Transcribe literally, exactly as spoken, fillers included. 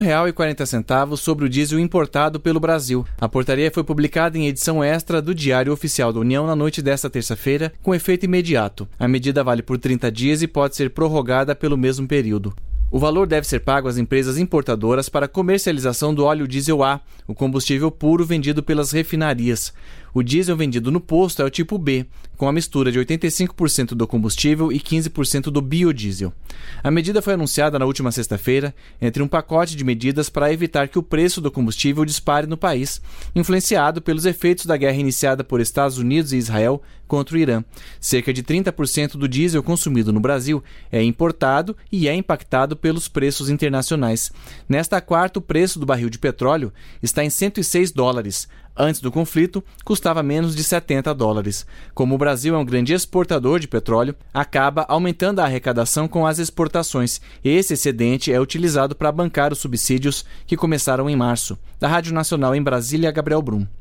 um real e quarenta centavos sobre o diesel importado pelo Brasil. A portaria foi publicada em edição extra do Diário Oficial da União na noite desta terça-feira, com efeito imediato. A medida vale por trinta dias e pode ser prorrogada pelo mesmo período. O valor deve ser pago às empresas importadoras para comercialização do óleo diesel A, o combustível puro vendido pelas refinarias. O diesel vendido no posto é o tipo B, com a mistura de oitenta e cinco por cento do combustível e quinze por cento do biodiesel. A medida foi anunciada na última sexta-feira, entre um pacote de medidas para evitar que o preço do combustível dispare no país, influenciado pelos efeitos da guerra iniciada por Estados Unidos e Israel contra o Irã. Cerca de trinta por cento do diesel consumido no Brasil é importado e é impactado pelos preços internacionais. Nesta quarta, o preço do barril de petróleo está em cento e seis dólares. Antes do conflito, custava menos de setenta dólares. Como o Brasil é um grande exportador de petróleo, acaba aumentando a arrecadação com as exportações. Esse excedente é utilizado para bancar os subsídios que começaram em março. Da Rádio Nacional em Brasília, Gabriel Brum.